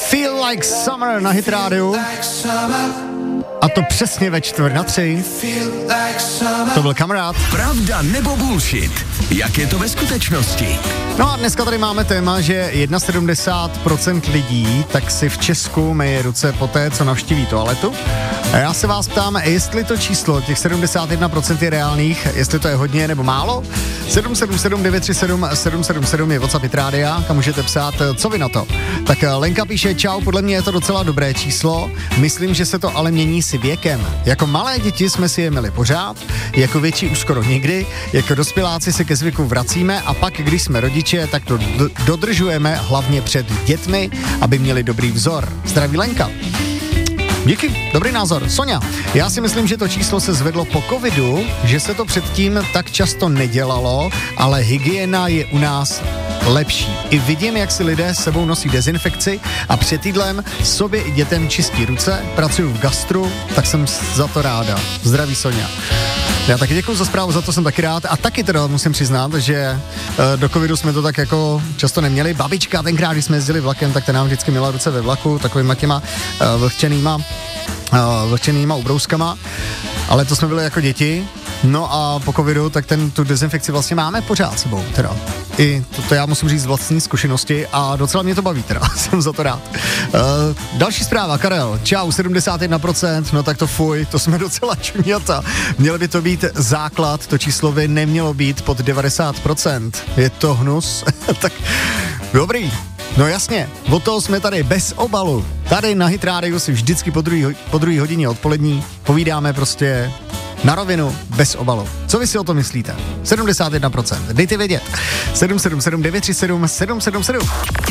Feel Like Summer na Hit rádiu. A to přesně ve 2:45. To byl Kamarád. Pravda nebo bullshit? Jak je to ve skutečnosti? No a dneska tady máme téma, že 71% lidí tak si v Česku myje ruce poté, co navštíví toaletu. A já se vás ptám, jestli to číslo, těch 71% je reálných, jestli to je hodně nebo málo. 777 937 777 je WhatsApp Hit rádia, kam můžete psát, co vy na to. Tak Lenka píše, čau, podle mě je to docela dobré číslo, myslím, že se to ale mění si věkem. Jako malé děti jsme si je měli pořád, jako větší už skoro nikdy, jako dospěláci se ke zvyku vracíme a pak, když jsme rodiče, tak to dodržujeme hlavně před dětmi, aby měli dobrý vzor. Zdraví Lenka. Díky, dobrý názor. Sonja, já si myslím, že to číslo se zvedlo po covidu, že se to předtím tak často nedělalo, ale hygiena je u nás lepší. I vidím, jak si lidé s sebou nosí dezinfekci a před jídlem sobě i dětem čistí ruce, pracuju v gastru, tak jsem za to ráda. Zdraví Sonja. Já taky děkuju za zprávu, za to jsem taky rád a taky teda musím přiznat, že do covidu jsme to tak jako často neměli. Babička tenkrát, když jsme jezdili vlakem, tak ten nám vždycky měla ruce ve vlaku, takovýma těma vlhčenýma ubrouskama, ale to jsme byli jako děti. No a po covidu, tak tu dezinfekci vlastně máme pořád sebou, teda. I to já musím říct z vlastní zkušenosti a docela mě to baví, teda, jsem za to rád. Další zpráva, Karel, čau, 71%, no tak to fuj, to jsme docela čuňata. Měl by to být základ, to číslo by nemělo být pod 90%. Je to hnus? Tak dobrý. No jasně, od toho jsme tady bez obalu. Tady na Hit rádiu si vždycky po druhé hodině odpolední povídáme prostě na rovinu, bez obalu. Co vy si o to myslíte? 71%. Dejte vědět. 777 937 777.